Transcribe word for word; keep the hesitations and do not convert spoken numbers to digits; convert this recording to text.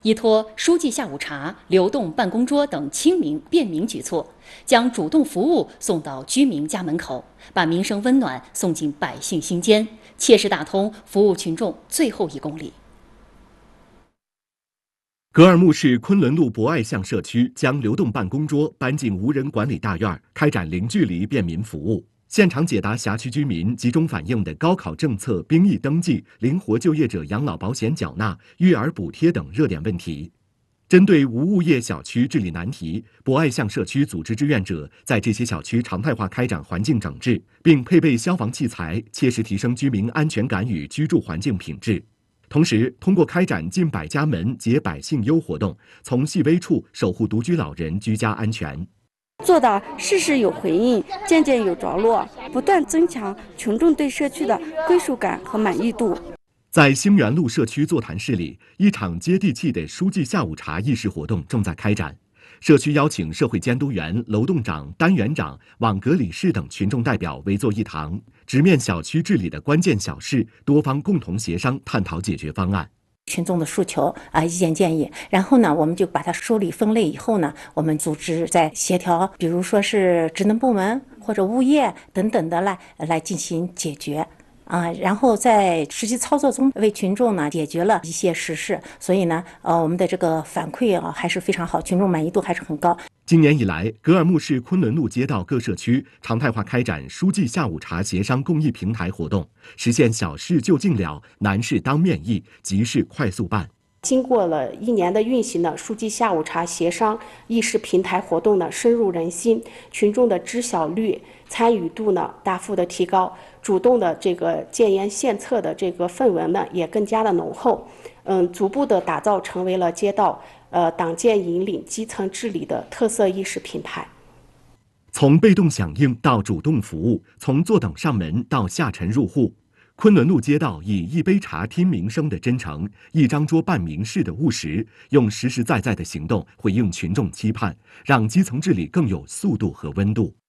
依托书记下午茶、流动办公桌等亲民便民举措，将主动服务送到居民家门口，把民生温暖送进百姓心间，切实打通服务群众最后一公里。 格尔木市昆仑路博爱巷社区将流动办公桌搬进无人管理大院，开展零距离便民服务，现场解答辖区居民集中反映的高考政策、兵役登记、灵活就业者养老保险缴纳、育儿补贴等热点问题。针对无物业小区治理难题，博爱巷社区组织志愿者在这些小区常态化开展环境整治，并配备消防器材，切实提升居民安全感与居住环境品质。同时，通过开展进百家门、解百姓忧活动，从细微处守护独居老人居家安全， 做到事事有回应，件件有着落，不断增强群众对社区的归属感和满意度。 在兴元路社区座谈室里，一场接地气的书记下午茶议事活动正在开展。社区邀请社会监督员、楼栋长、单元长、网格理事等群众代表围坐一堂，直面小区治理的关键小事，多方共同协商探讨解决方案。 群众的诉求啊、意见建议，然后呢，我们就把它梳理分类以后呢，我们组织再协调，比如说是职能部门或者物业等等的来来进行解决。啊，然后在实际操作中为群众呢解决了一些实事，所以呢，呃，我们的这个反馈啊还是非常好，群众满意度还是很高。 今年以来，格尔木市昆仑路街道各社区常态化开展书记下午茶协商公益平台活动，实现小事就近了，难事当面议，急事快速办。 经过了一年的运行呢，书记下午茶协商议事平台活动呢深入人心，群众的知晓率、参与度呢大幅的提高，主动的这个建言献策的这个氛围呢也更加的浓厚，嗯，逐步的打造成为了街道呃党建引领基层治理的特色议事平台。 从被动响应到主动服务，从坐等上门到下沉入户。昆仑路街道以一杯茶听民生的真诚，一张桌办民事的务实，用实实在在的行动回应群众期盼，让基层治理更有速度和温度。